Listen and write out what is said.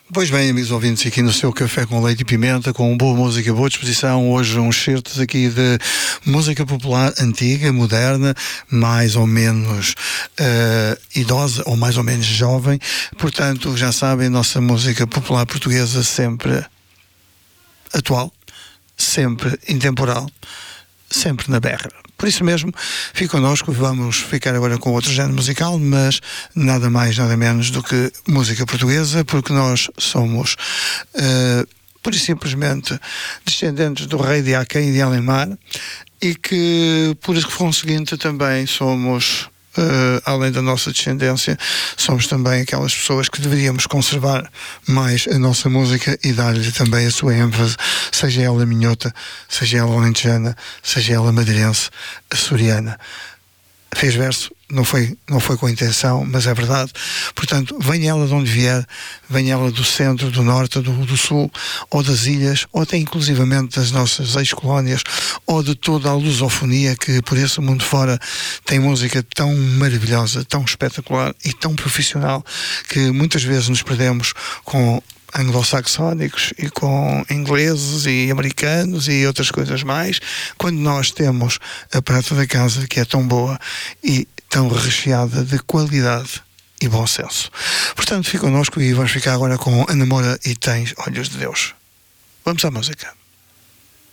Pois bem, amigos ouvintes, aqui no seu Café com Leite e Pimenta, com boa música, boa disposição. Hoje uns certos aqui de música popular antiga, moderna, mais ou menos idosa ou mais ou menos jovem. Portanto, já sabem, nossa música popular portuguesa sempre atual, sempre intemporal, sempre na berra. Por isso mesmo, fique connosco, vamos ficar agora com outro género musical, mas nada mais, nada menos do que música portuguesa, porque nós somos, pura e simplesmente, descendentes do rei de Aquém e de Alemar, e que, por conseguinte, também somos, além da nossa descendência, somos também aquelas pessoas que deveríamos conservar mais a nossa música e dar-lhe também a sua ênfase, seja ela minhota, seja ela alentejana, seja ela madeirense, açoriana. Fez verso, não foi com intenção, mas é verdade. Portanto, venha ela de onde vier, venha ela do centro, do norte, do sul, ou das ilhas, ou até inclusivamente das nossas ex-colónias, ou de toda a lusofonia que por esse mundo fora tem música tão maravilhosa, tão espetacular e tão profissional, que muitas vezes nos perdemos com anglo-saxónicos e com ingleses e americanos e outras coisas mais, quando nós temos a prata da casa, que é tão boa e tão recheada de qualidade e bom senso. Portanto, fica connosco e vamos ficar agora com A Namora e Tens Olhos de Deus. Vamos à música.